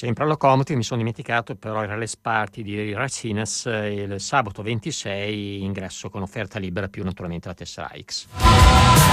Sempre allo Locomotive, mi sono dimenticato però il Ralles Party di Racines, il sabato 26 ingresso con offerta libera più naturalmente la tessera X.